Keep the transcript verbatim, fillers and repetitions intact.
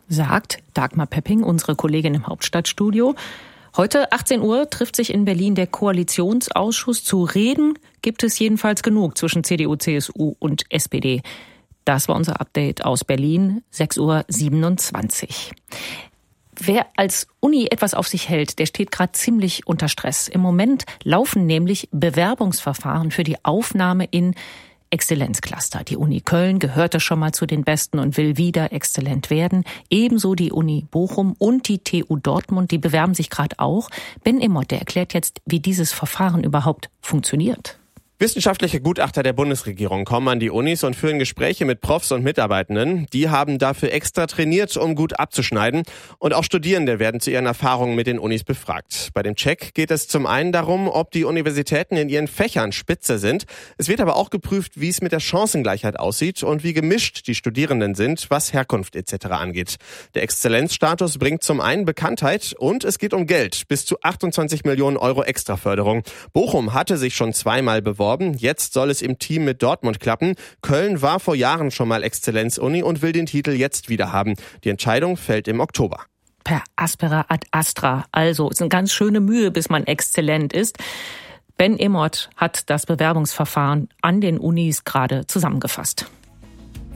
sagt Dagmar Pepping, unsere Kollegin im Hauptstadtstudio. Heute achtzehn Uhr trifft sich in Berlin der Koalitionsausschuss. Zu reden gibt es jedenfalls genug zwischen C D U, C S U und S P D. Das war unser Update aus Berlin, sechs Uhr siebenundzwanzig. Wer als Uni etwas auf sich hält, der steht gerade ziemlich unter Stress. Im Moment laufen nämlich Bewerbungsverfahren für die Aufnahme in Exzellenzcluster. Die Uni Köln gehörte schon mal zu den Besten und will wieder exzellent werden. Ebenso die Uni Bochum und die T U Dortmund, die bewerben sich gerade auch. Ben Immert, der erklärt jetzt, wie dieses Verfahren überhaupt funktioniert. Wissenschaftliche Gutachter der Bundesregierung kommen an die Unis und führen Gespräche mit Profs und Mitarbeitenden. Die haben dafür extra trainiert, um gut abzuschneiden. Und auch Studierende werden zu ihren Erfahrungen mit den Unis befragt. Bei dem Check geht es zum einen darum, ob die Universitäten in ihren Fächern spitze sind. Es wird aber auch geprüft, wie es mit der Chancengleichheit aussieht und wie gemischt die Studierenden sind, was Herkunft et cetera angeht. Der Exzellenzstatus bringt zum einen Bekanntheit und es geht um Geld. Bis zu achtundzwanzig Millionen Euro Extraförderung. Bochum hatte sich schon zweimal beworben. Jetzt soll es im Team mit Dortmund klappen. Köln war vor Jahren schon mal Exzellenzuni und will den Titel jetzt wieder haben. Die Entscheidung fällt im Oktober. Per aspera ad astra. Also, es ist eine ganz schöne Mühe, bis man exzellent ist. Ben Immert hat das Bewerbungsverfahren an den Unis gerade zusammengefasst.